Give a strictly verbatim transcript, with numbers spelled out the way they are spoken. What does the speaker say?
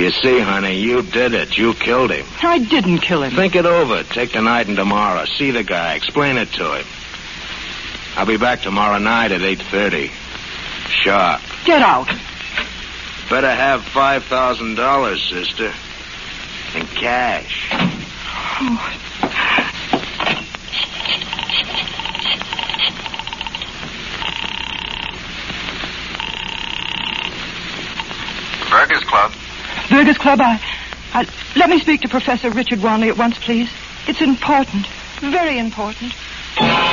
You see, honey, you did it. You killed him. I didn't kill him. Think it over. Take tonight and tomorrow. See the guy. Explain it to him. I'll be back tomorrow night at eight thirty. Sharp. Get out. Better have five thousand dollars, sister. In cash. Oh. Burgers Club. Burgers Club, I, I... Let me speak to Professor Richard Wanley at once, please. It's important. Very important.